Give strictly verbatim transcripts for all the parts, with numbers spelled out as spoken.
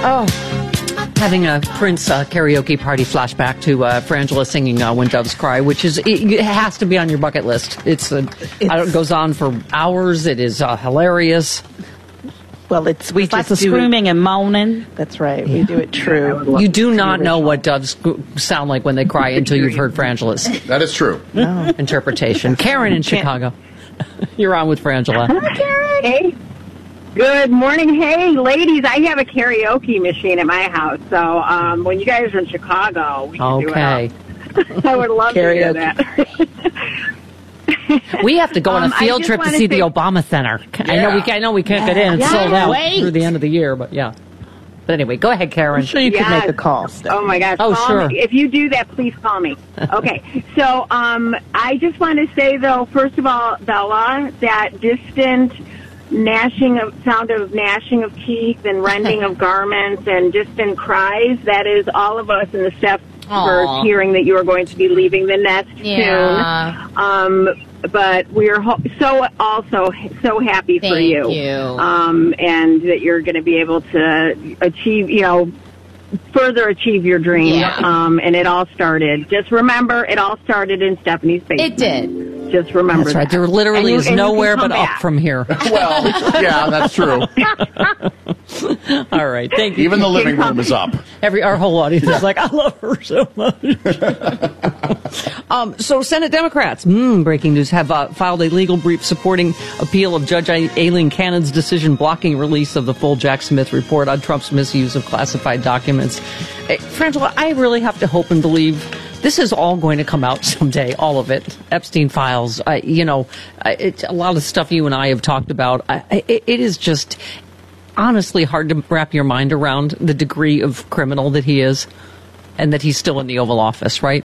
Oh, having a Prince uh, karaoke party flashback to uh, Frangela singing uh, When Doves Cry, which is, it, it has to be on your bucket list. It's, uh, it's it goes on for hours. It is uh, hilarious. Well, it's we it's just lots of screaming it. and moaning. That's right. Yeah. We do it true. You do not know what doves sound like when they cry until you've heard Frangela's. That is true. No. Interpretation. Karen in Chicago. You're on with Frangela. Hi, Karen. Hey. Good morning. Hey, ladies, I have a karaoke machine at my house. So um, when you guys are in Chicago, we can okay. do it. I would love karaoke. to hear that. We have to go on a um, field trip to see say, the Obama Center. Yeah. I know we I know we can't yeah. get in. It's yeah. sold out Wait. through the end of the year, but yeah. But anyway, go ahead, Karen. I'm sure you yes. could make a call. Steph. Oh, my gosh. Oh, call sure. Me. If you do that, please call me. Okay. So um, I just want to say, though, first of all, Bella, that distant gnashing of sound of gnashing of teeth and rending of garments and distant cries, that is all of us in the staff for hearing that you are going to be leaving the nest yeah. soon. Um, but we are ho- so also so happy Thank for you, you. Um, and that you're going to be able to achieve, you know, further achieve your dream. Yeah. Um, and it all started. Just remember, it all started in Stephanie's basement. It did. Just remember that's right. That. There literally you, is nowhere but back. up from here. Well, yeah, that's true. All right, thank you. Even the living room is up. Every our whole audience is like, I love her so much. um, so, Senate Democrats, mm, breaking news, have uh, filed a legal brief supporting appeal of Judge Aileen Cannon's decision blocking release of the full Jack Smith report on Trump's misuse of classified documents. Hey, Frangela, I really have to hope and believe this is all going to come out someday, all of it. Epstein files, uh, you know, uh, it's a lot of stuff you and I have talked about. Uh, it, it is just honestly hard to wrap your mind around the degree of criminal that he is and that he's still in the Oval Office, right?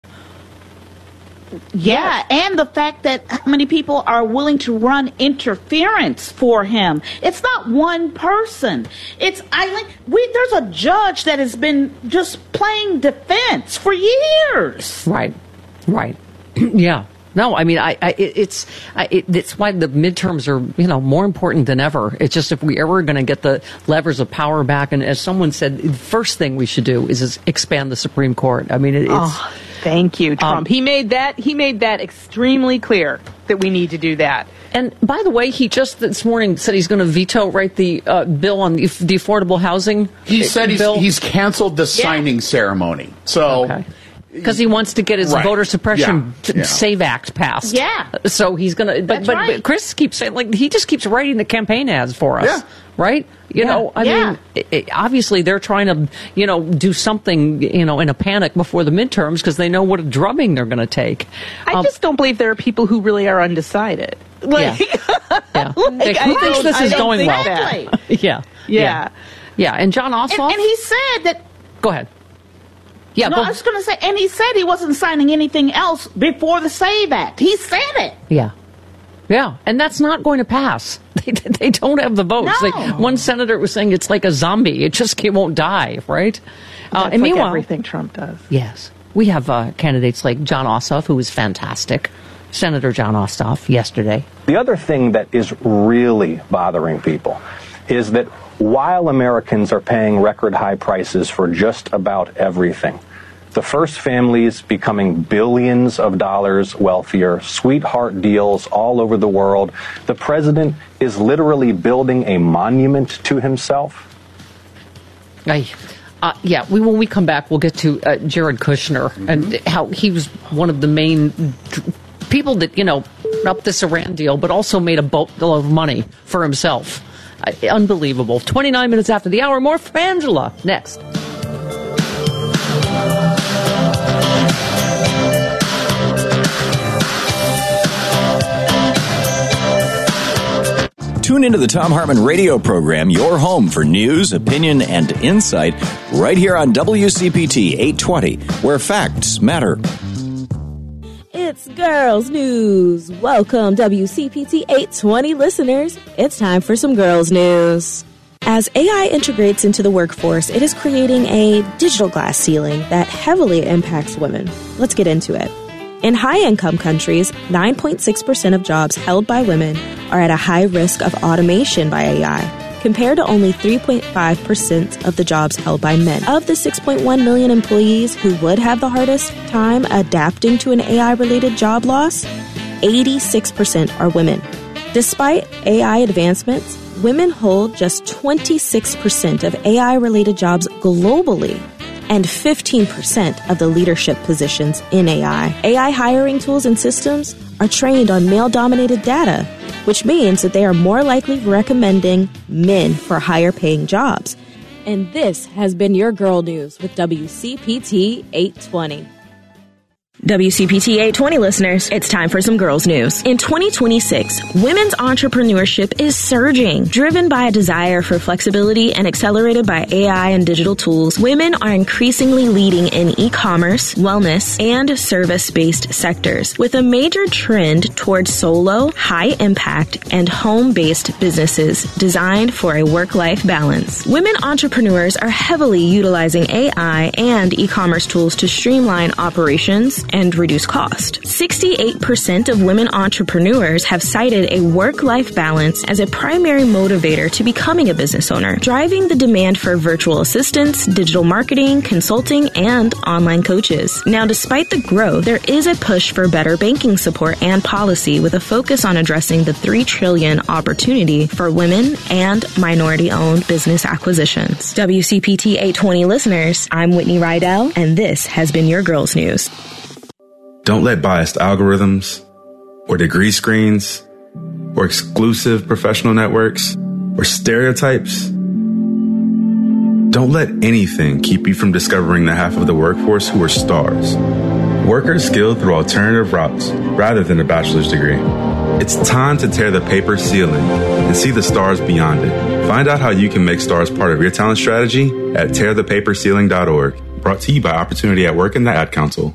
Yeah, and the fact that how many people are willing to run interference for him. It's not one person. It's I like we there's a judge that has been just playing defense for years. Right. Right. Yeah. No, I mean, I, I it's I, it, it's why the midterms are, you know, more important than ever. It's just if we ever going to get the levers of power back, and as someone said, the first thing we should do is, is expand the Supreme Court. I mean, it, it's. Oh, thank you, Trump. Um, he made that he made that extremely clear that we need to do that. And by the way, he just this morning said he's going to veto right the uh, bill on the, the affordable housing. He said he's, he's canceled the yeah. signing ceremony. So. Okay. Because he wants to get his right. voter suppression yeah. Yeah. Save Act passed. Yeah. So he's going to, but, but, right. but Chris keeps saying, like, he just keeps writing the campaign ads for us. Yeah. Right? You yeah. know, I yeah. mean, it, it, obviously they're trying to, you know, do something, you know, in a panic before the midterms because they know what a drubbing they're going to take. I um, just don't believe there are people who really are undecided. Like, yeah. yeah. like, who thinks this is going well? Exactly. yeah. Yeah. Yeah. Yeah. And John Ossoff. And, and he said that. Go ahead. Yeah, no, but, I was going to say, and he said he wasn't signing anything else before the SAVE Act. He said it. Yeah. Yeah, and that's not going to pass. They, they don't have the votes. No. They, one senator was saying it's like a zombie. It just it won't die, right? That's uh, and like meanwhile, everything Trump does. Yes. We have uh, candidates like John Ossoff, who is fantastic. Senator John Ossoff yesterday. The other thing that is really bothering people is that while Americans are paying record high prices for just about everything, the first families becoming billions of dollars wealthier, sweetheart deals all over the world, the president is literally building a monument to himself. I, uh, yeah, we, when we come back, we'll get to uh, Jared Kushner mm-hmm. and how he was one of the main d- people that, you know, up this Iran deal, but also made a boatload of money for himself. Uh, unbelievable. twenty-nine minutes after the hour, more Frangela next. Tune into the Thom Hartmann radio program, your home for news, opinion, and insight, right here on W C P T eight twenty, where facts matter. It's Girls News. Welcome, W C P T eight twenty listeners. It's time for some Girls News. As A I integrates into the workforce, it is creating a digital glass ceiling that heavily impacts women. Let's get into it. In high-income countries, nine point six percent of jobs held by women are at a high risk of automation by A I. compared to only three point five percent of the jobs held by men. Of the six point one million employees who would have the hardest time adapting to an A I-related job loss, eighty-six percent are women. Despite A I advancements, women hold just twenty-six percent of A I-related jobs globally and fifteen percent of the leadership positions in A I. A I hiring tools and systems are trained on male-dominated data, which means that they are more likely recommending men for higher-paying jobs. And this has been your Girl News with W C P T eight twenty. W C P T eight twenty listeners, it's time for some girls news. In twenty twenty-six, women's entrepreneurship is surging. Driven by a desire for flexibility and accelerated by A I and digital tools, women are increasingly leading in e-commerce, wellness, and service-based sectors, with a major trend towards solo, high-impact, and home-based businesses designed for a work-life balance. Women entrepreneurs are heavily utilizing A I and e-commerce tools to streamline operations and reduce cost. sixty-eight percent of women entrepreneurs have cited a work-life balance as a primary motivator to becoming a business owner, driving the demand for virtual assistants, digital marketing, consulting, and online coaches. Now, despite the growth, there is a push for better banking support and policy with a focus on addressing the three trillion dollars opportunity for women and minority-owned business acquisitions. W C P T eight twenty listeners, I'm Whitney Rydell, and this has been your Girls News. Don't let biased algorithms or degree screens or exclusive professional networks or stereotypes. Don't let anything keep you from discovering the half of the workforce who are stars. Workers skilled through alternative routes rather than a bachelor's degree. It's time to tear the paper ceiling and see the stars beyond it. Find out how you can make stars part of your talent strategy at tear the paper ceiling dot org. Brought to you by Opportunity at Work and the Ad Council.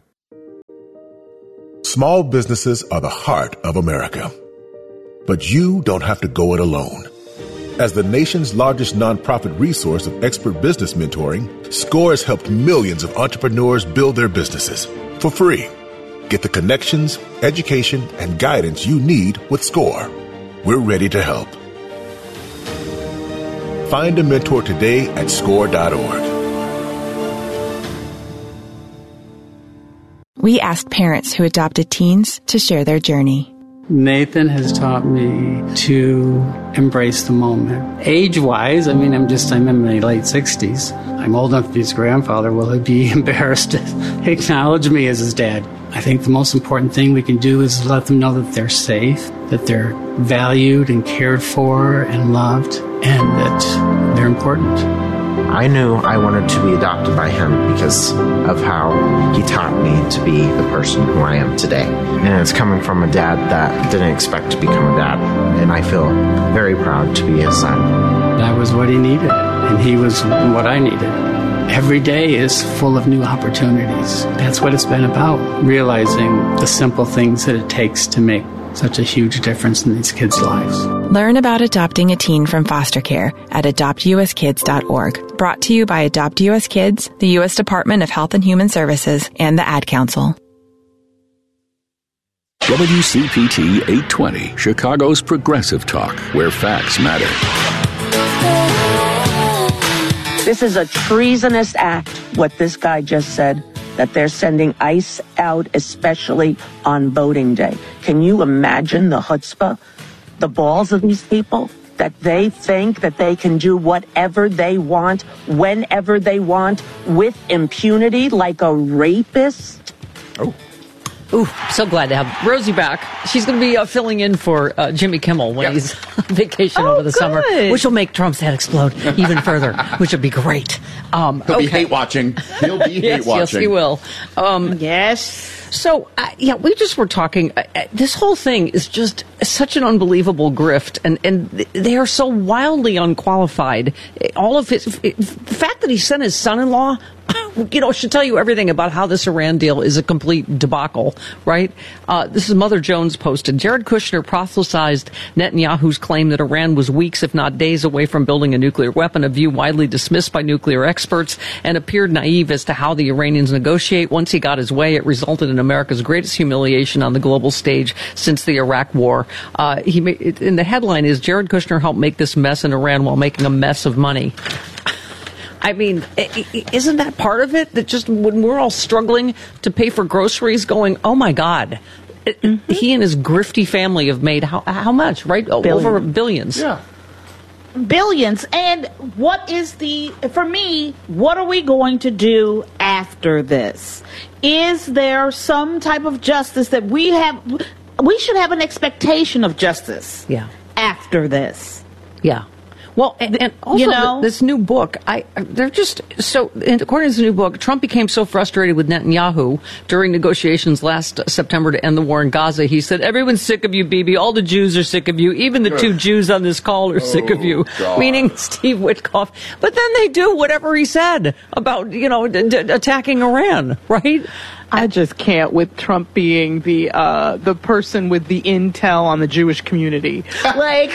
Small businesses are the heart of America. But you don't have to go it alone. As the nation's largest nonprofit resource of expert business mentoring, SCORE has helped millions of entrepreneurs build their businesses for free. Get the connections, education, and guidance you need with SCORE. We're ready to help. Find a mentor today at score dot org. We asked parents who adopted teens to share their journey. Nathan has taught me to embrace the moment. Age-wise, I mean, I'm just, I'm in my late sixties. I'm old enough to be his grandfather. Will he be embarrassed to acknowledge me as his dad? I think the most important thing we can do is let them know that they're safe, that they're valued and cared for and loved, and that they're important. I knew I wanted to be adopted by him because of how he taught me to be the person who I am today. And it's coming from a dad that didn't expect to become a dad. And I feel very proud to be his son. That was what he needed, and he was what I needed. Every day is full of new opportunities. That's what it's been about, realizing the simple things that it takes to make such a huge difference in these kids' lives. Learn about adopting a teen from foster care at adopt u s kids dot org. Brought to you by Adopt U S Kids, the U S Department of Health and Human Services, and the Ad Council. W C P T eight twenty, Chicago's progressive talk, where facts matter. This is a treasonous act, what this guy just said, that they're sending ICE out, especially on voting day. Can you imagine the chutzpah, the balls of these people, that they think that they can do whatever they want, whenever they want, with impunity, like a rapist? Oh. Ooh, so glad to have Rosie back. She's going to be uh, filling in for uh, Jimmy Kimmel when yep. he's on vacation oh, over the good. summer, which will make Trump's head explode even further, which would be great. Um, He'll okay. be hate watching. He'll be hate yes, watching. Yes, he will. Um, yes. So, uh, yeah, we just were talking. Uh, this whole thing is just such an unbelievable grift, and, and they are so wildly unqualified. All of his, the fact that he sent his son-in-law you know, should tell you everything about how this Iran deal is a complete debacle, right? Uh, this is Mother Jones posted. Jared Kushner prophesized Netanyahu's claim that Iran was weeks, if not days, away from building a nuclear weapon, a view widely dismissed by nuclear experts, and appeared naive as to how the Iranians negotiate. Once he got his way, it resulted in America's greatest humiliation on the global stage since the Iraq War. Uh, he made, in the headline is, Jared Kushner helped make this mess in Iran while making a mess of money. I mean, isn't that part of it? That just when we're all struggling to pay for groceries, going, oh my God, mm-hmm. he and his grifty family have made how, how much, right? Billion. Over billions. Yeah. Billions. And what is the, for me, what are we going to do after this? Is there some type of justice that we have? We should have an expectation of justice. Yeah. After this. Yeah. Well, and, and also you know, this new book, I they're just so. According to this new book, Trump became so frustrated with Netanyahu during negotiations last September to end the war in Gaza. He said, "Everyone's sick of you, Bibi. All the Jews are sick of you. Even the two Jews on this call are oh, sick of you." God. Meaning Steve Witkoff. But then they do whatever he said about you know d- d- attacking Iran, right? I just can't with Trump being the uh, the person with the intel on the Jewish community. Like,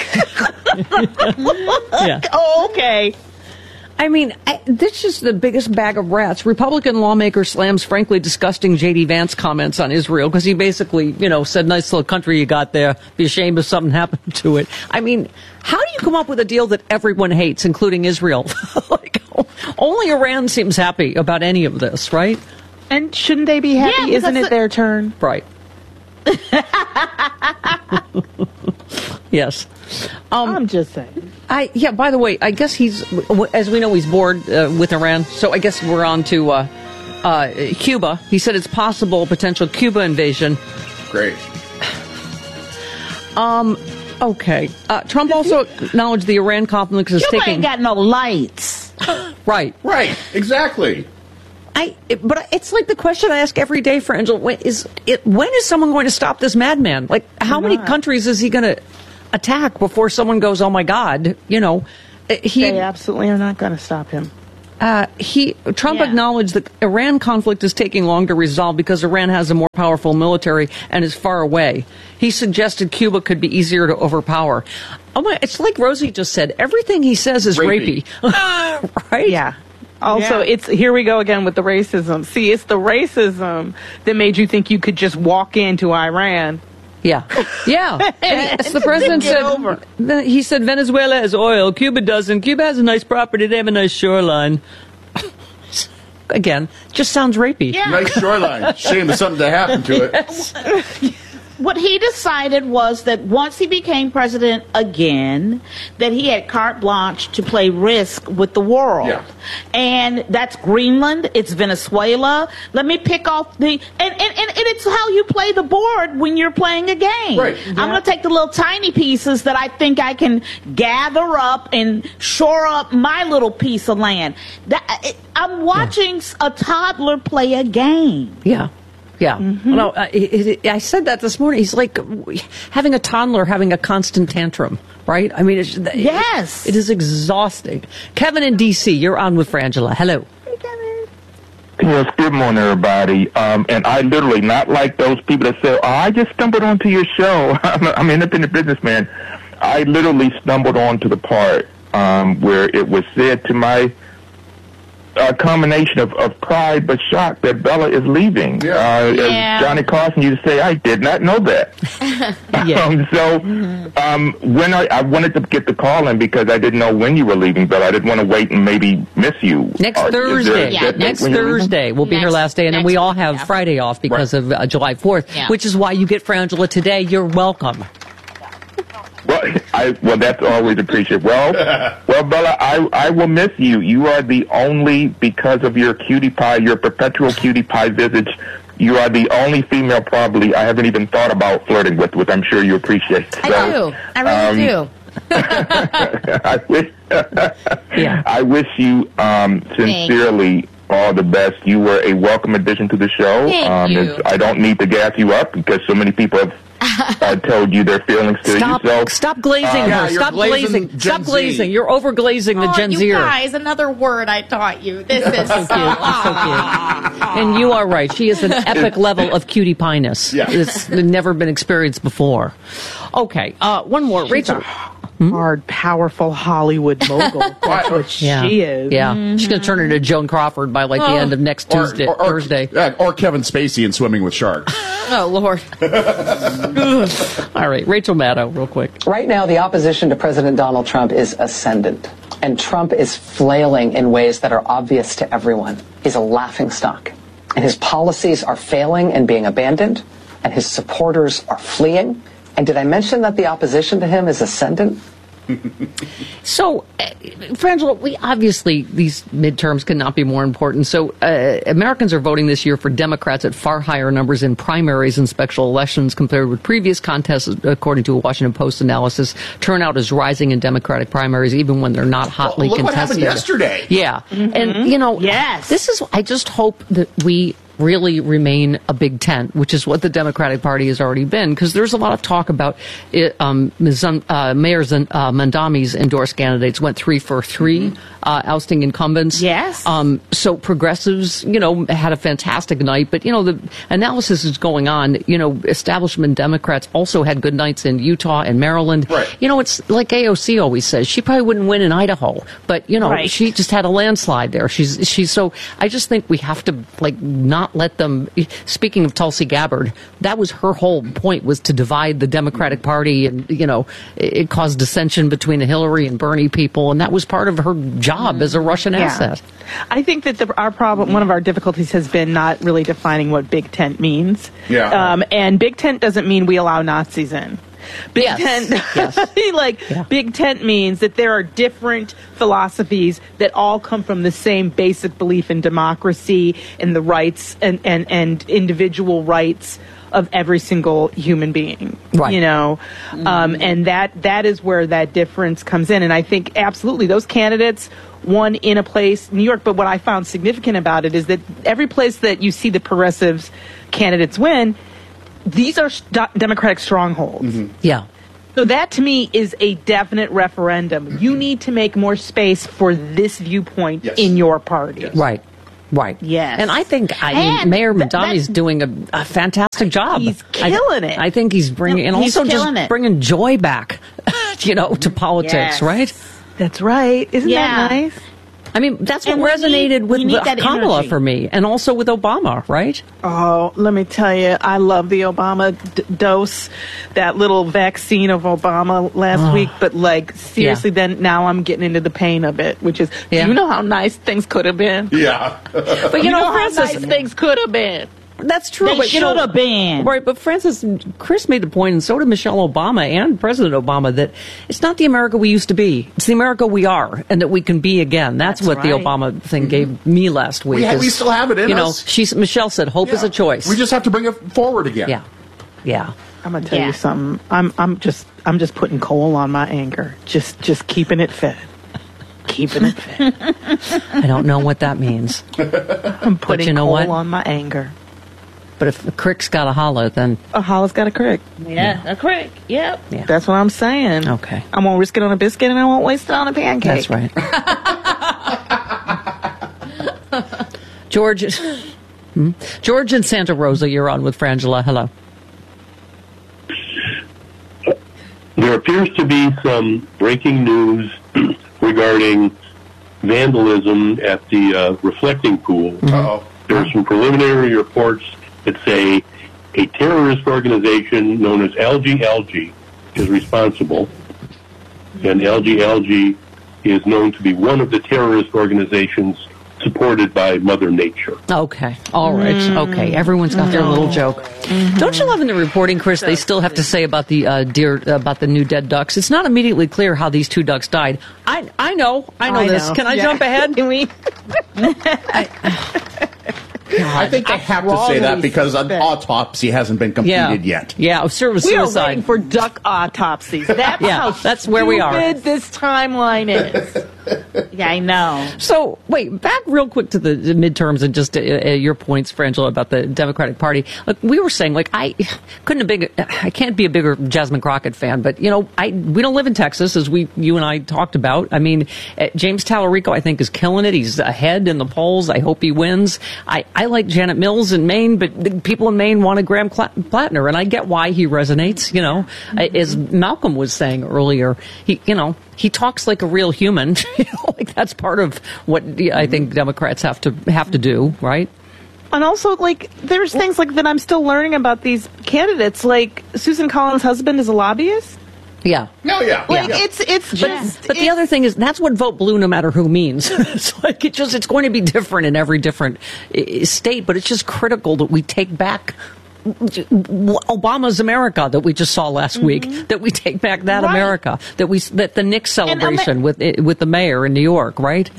yeah. Oh, okay. I mean, I, this is the biggest bag of rats. Republican lawmaker slams frankly disgusting J D Vance comments on Israel because he basically, you know, said, nice little country you got there. Be ashamed if something happened to it. I mean, how do you come up with a deal that everyone hates, including Israel? Like, only Iran seems happy about any of this, right? And shouldn't they be happy? Yeah, Isn't it their turn? Right. Yes. Um, I'm just saying. I yeah. By the way, I guess he's, as we know, he's bored uh, with Iran. So I guess we're on to uh, uh, Cuba. He said it's possible potential Cuba invasion. Great. Um. Okay. Uh, Trump also acknowledged the Iran conflict is Cuba taking. ain't got no lights. Right. Right. Exactly. I, it, but it's like the question I ask every day for Angela. When is it? When is someone going to stop this madman? Like, how many countries is he going to attack before someone goes, "Oh my God"? You know, he they absolutely are not going to stop him. Uh, he Trump yeah. acknowledged the Iran conflict is taking long to resolve because Iran has a more powerful military and is far away. He suggested Cuba could be easier to overpower. Oh my! It's like Rosie just said. Everything he says is rapey, rapey. Right? Yeah. Also, yeah. it's here we go again with the racism. See, it's the racism that made you think you could just walk into Iran. Yeah, yeah. And he, the president said over. He said Venezuela has oil, Cuba doesn't. Cuba has a nice property; they have a nice shoreline. Again, just sounds rapey. Yeah. Nice shoreline. Shame if something to happen to it. Yes. What he decided was that once he became president again, that he had carte blanche to play Risk with the world. Yeah. And that's Greenland, it's Venezuela. Let me pick off the... And, and, and, and it's how you play the board when you're playing a game. Right. I'm going to take the little tiny pieces that I think I can gather up and shore up my little piece of land. That, it, I'm watching yeah. a toddler play a game. Yeah. Yeah. Mm-hmm. No, uh, it, it, I said that this morning. He's like having a toddler having a constant tantrum, right? I mean, it's, yes. It, it is exhausting. Kevin in D C, you're on with Frangela. Hello. Hey, Kevin. Yes, good morning, everybody. Um, and I literally, not like those people that say, oh, I just stumbled onto your show. I'm an independent businessman. I literally stumbled onto the part um, where it was said to my a combination of, of pride but shock that Bella is leaving. Yeah. Uh, yeah. As Johnny Carson used to say, I did not know that. yeah. um, so mm-hmm. um, when I, I wanted to get the call in because I didn't know when you were leaving, Bella. I didn't want to wait and maybe miss you. Next uh, Thursday. Yeah, next Thursday. We'll be next, here last day, and then we all have yeah. Friday off because right. of uh, July fourth, yeah. which is why you get Frangela today. You're welcome. Well, I, well, that's always appreciated. Well, well, Bella, I, I will miss you. You are the only, because of your cutie pie, your perpetual cutie pie visage, you are the only female probably I haven't even thought about flirting with, which I'm sure you appreciate. So, I do. I really um, do. I wish, yeah. I wish you um, sincerely all the best. You were a welcome addition to the show. Thank um, you. I don't need to gas you up because so many people have uh, told you their feelings to Stop, you. So, stop glazing uh, her. yeah, Stop glazing. Gen Stop Z. glazing. You're over glazing the Oh, Gen you Zer. guys, another word I taught you. This is so, So cute. It's so cute. And you are right. She is an epic level of cutie pie-ness. Yeah. It's never been experienced before. Okay, uh, one more. She's Rachel. a hard, powerful Hollywood mogul. That's what Yeah. she is. Yeah. She's going to turn into Joan Crawford by like the end of next Or- Tuesday, or, or, Thursday. yeah, or Kevin Spacey in Swimming with Sharks. Oh, Lord. All right, Rachel Maddow, real quick. Right now, the opposition to President Donald Trump is ascendant, and Trump is flailing in ways that are obvious to everyone. He's a laughingstock, and his policies are failing and being abandoned, and his supporters are fleeing. And did I mention that the opposition to him is ascendant? So, uh, Frangela, we obviously, these midterms cannot be more important. So, uh, Americans are voting this year for Democrats at far higher numbers in primaries and special elections compared with previous contests, according to a Washington Post analysis. Turnout is rising in Democratic primaries, even when they're not hotly Well, look what contested. happened yesterday. Yeah. Mm-hmm. And, you know, Yes. this is, I just hope that we really remain a big tent, which is what the Democratic Party has already been, because there's a lot of talk about it, um, Miz Un- uh, Mayor Zan- uh, Mandami's endorsed candidates went three for three, uh, ousting incumbents. Yes. Um, so progressives, you know, had a fantastic night, but, you know, the analysis is going on. You know, establishment Democrats also had good nights in Utah and Maryland. Right. You know, it's like A O C always says, she probably wouldn't win in Idaho, but, you know, Right. she just had a landslide there. She's, she's so, I just think we have to, like, not let them, speaking of Tulsi Gabbard, that was her whole point, was to divide the Democratic Party, and, you know, it, it caused dissension between the Hillary and Bernie people, and that was part of her job as a Russian Yeah. asset. I think that the, our problem, one of our difficulties has been not really defining what big tent means. Yeah. Um, and big tent doesn't mean we allow Nazis in. Big Yes. tent, Yes. like Yeah. big tent means that there are different philosophies that all come from the same basic belief in democracy and the rights and, and, and individual rights of every single human being. Right. You know, um, and that that is where that difference comes in. And I think absolutely those candidates won in a place, New York. But what I found significant about it is that every place that you see the progressives candidates win, these are st- Democratic strongholds. Yeah. So that to me is a definite referendum. You need to make more space for this viewpoint Yes. in your party. Right. Right. Yes. And I think, I mean, And Mayor th- Mandami's that- doing a, a fantastic job. He's I- killing it. I think he's bringing, and He's also killing just it. bringing joy back, you know, to politics, Yes. right? That's right. Isn't Yeah. that nice? I mean, that's what And we resonated need- with we need that Kamala energy. for me, and also with Obama, right? Oh, let me tell you, I love the Obama d- dose, that little vaccine of Obama last Oh. week. But like, seriously, then now I'm getting into the pain of it, which is, Yeah. you know how nice things could have been. Yeah. But you, know, how Francis, nice things could have been. that's true. They but you know, should have been. Right, but Francis, Chris made the point, and so did Michelle Obama and President Obama, that it's not the America we used to be. It's the America we are, and that we can be again. That's, That's what the right. Obama thing gave me last week. We ha- is, we still have it in you know, us. she's, Michelle said, hope is Yeah. a choice. We just have to bring it forward again. yeah, yeah. I'm gonna tell Yeah. you something. I'm I'm just I'm just putting coal on my anger. Just just keeping it fed. Keeping it fed. I don't know what that means. I'm putting you know coal what? on my anger. But if the crick's got a holla, then A holla's got a crick. Yeah, a crick. Yep. yeah. That's what I'm saying. Okay. I won't risk it on a biscuit, and I won't waste it on a pancake. That's right. George, hmm? George in Santa Rosa, you're on with Frangela. Hello. There appears to be some breaking news regarding vandalism at the uh, reflecting pool. Uh-oh. There are some preliminary reports that say a terrorist organization known as L G L G is responsible, and L G L G is known to be one of the terrorist organizations supported by Mother Nature. Okay. All right. Okay. Everyone's got their little joke. Don't you love in the reporting, Chris? They still have to say about the uh, deer, about the new dead ducks. It's not immediately clear how these two ducks died. I I know. I know I this. know. Can I Yeah. jump ahead? Can we? I think they have to say that because an autopsy hasn't been Yeah. completed yet. Yeah. Sure was We are suicide. waiting for duck autopsies. That's Yeah, how that's where we are. stupid this timeline is. Yeah, I know. So, wait, back real quick to the, the midterms and just uh, uh, your points, Frangela, about the Democratic Party. Look, we were saying, like, I couldn't have big, I can't be a bigger Jasmine Crockett fan, but, you know, I we don't live in Texas, as we you and I talked about. I mean, uh, James Tallarico, I think, is killing it. He's ahead in the polls. I hope he wins. I, I like Janet Mills in Maine, but the people in Maine wanted Graham Plattner, and I get why he resonates, you know. Mm-hmm. As Malcolm was saying earlier, he, you know, he talks like a real human. You know, like that's part of what I think Democrats have to have to do, right? And also, like, there's things like that I'm still learning about these candidates. Like, Susan Collins' husband is a lobbyist. Yeah. No, yeah. Like, yeah. it's it's but, just. But the other thing is, that's what vote blue, no matter who means. It's like it just it's going to be different in every different uh, state. But it's just critical that we take back Obama's America that we just saw last mm-hmm. week, that we take back that right. America, that we that the Knicks celebration with with the mayor in New York, right?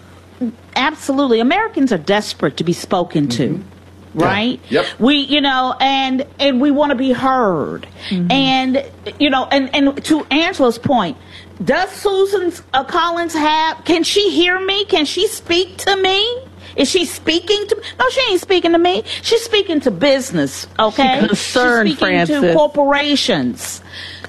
Absolutely. Americans are desperate to be spoken to. Mm-hmm. Right? Yeah. Yep. We, you know, and and we want to be heard. Mm-hmm. And, you know, and, and to Angela's point, does Susan uh, Collins have, can she hear me? Can she speak to me? Is she speaking to? No, she ain't speaking to me. She's speaking to business. Okay, she's concerned, she's speaking Francis. to corporations.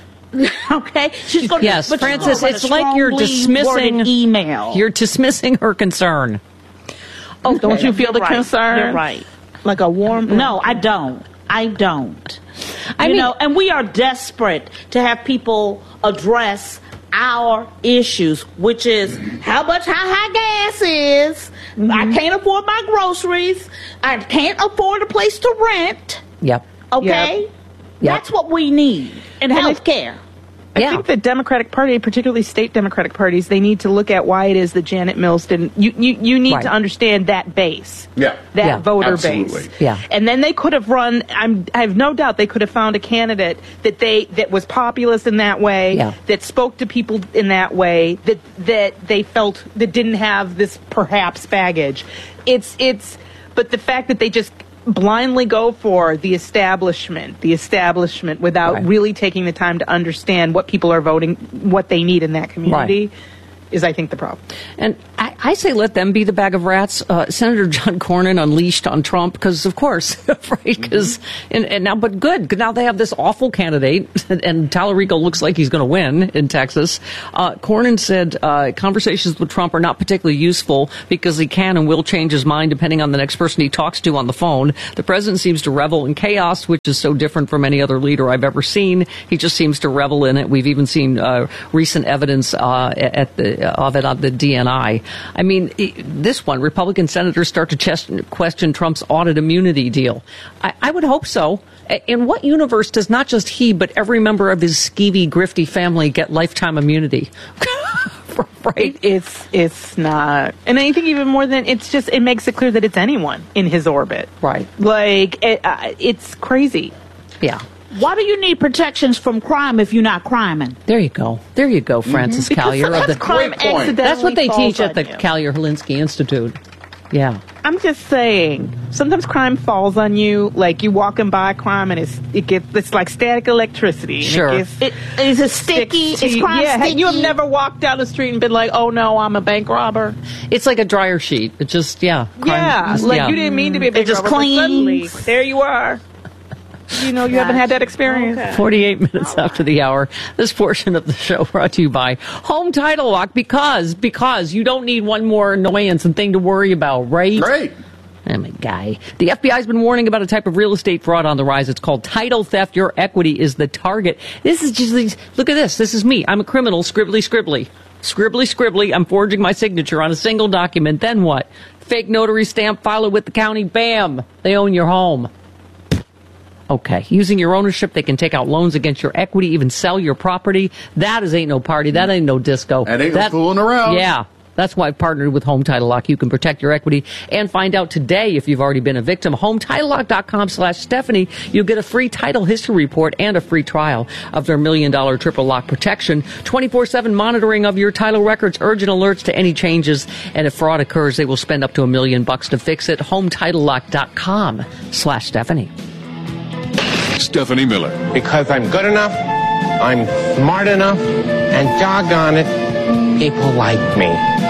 Okay, she's going. Yes, but Francis. It's like you're dismissing email. You're dismissing her concern. Oh, okay. Don't you feel You're the right. concern? You're right. Like a warm. No, I don't. I don't. I you mean, know, and we are desperate to have people address our issues, which is how much how high gas is. Mm-hmm. I can't afford my groceries. I can't afford a place to rent. Yep. Okay? Yep. That's what we need in health care. I Yeah. think the Democratic Party, particularly state Democratic parties, they need to look at why it is that Janet Mills didn't. You you, you need Right. to understand that base, Yeah. that Yeah. voter Absolutely. base, Yeah. and then they could have run. I'm, I have no doubt they could have found a candidate that they that was populist in that way, Yeah. that spoke to people in that way, that that they felt that didn't have this perhaps baggage. It's it's, but the fact that they just blindly go for the establishment, the establishment without Right. really taking the time to understand what people are voting, what they need in that community, is, I think, the problem. And I, I say let them be the bag of rats. Uh, Senator John Cornyn unleashed on Trump because, of course, right? Because mm-hmm. and, and now, but good. Now they have this awful candidate, and, and Tallarico looks like he's going to win in Texas. Uh, Cornyn said uh, conversations with Trump are not particularly useful because he can and will change his mind depending on the next person he talks to on the phone. The president seems to revel in chaos, which is so different from any other leader I've ever seen. He just seems to revel in it. We've even seen uh, recent evidence uh, at the of it on the D N I. I mean, this one, Republican senators start to chest- question Trump's audit immunity deal. I, I would hope so. In what universe does not just he, but every member of his skeevy, grifty family get lifetime immunity? Right? It's it's not, and I think even more than it's just it makes it clear that it's anyone in his orbit. Right. Like it, uh, it's crazy. Yeah. Why do you need protections from crime if you're not criming? There you go. There you go, Francis Mm-hmm. Callier. Of the, crime accidentally that's what they falls teach at on the you. Callier-Holinsky Institute. Yeah. I'm just saying, sometimes crime falls on you, like you walking by crime and it's it gets it's like static electricity. And Sure. It gets, It, is it sticky? sticks to Is you. crime yeah, hey, sticky? you have never walked down the street and been like, "Oh no, I'm a bank robber." It's like a dryer sheet. It just, yeah. crime- yeah, like yeah. you didn't mean to be a It bank just robber, but suddenly cleans. there you are. You know, you haven't had that experience. forty-eight minutes after the hour. This portion of the show brought to you by Home Title Lock, because, because you don't need one more annoyance and thing to worry about, right? Great. I'm a guy. The F B I has been warning about a type of real estate fraud on the rise. It's called title theft. Your equity is the target. This is just, look at this. This is me. I'm a criminal. Scribbly, scribbly. Scribbly, scribbly. I'm forging my signature on a single document. Then what? Fake notary stamp, file it with the county. Bam. They own your home. Okay. Using your ownership, they can take out loans against your equity, even sell your property. That is ain't no party. That ain't no disco. That ain't that, no fooling around. Yeah. That's why I've partnered with Home Title Lock. You can protect your equity and find out today if you've already been a victim. HomeTitleLock.com slash Stephanie. You'll get a free title history report and a free trial of their million dollar triple lock protection. twenty-four seven monitoring of your title records, urgent alerts to any changes. And if fraud occurs, they will spend up to a million bucks to fix it. HomeTitleLock.com slash Stephanie. Stephanie Miller. Because I'm good enough, I'm smart enough, and doggone it, people like me.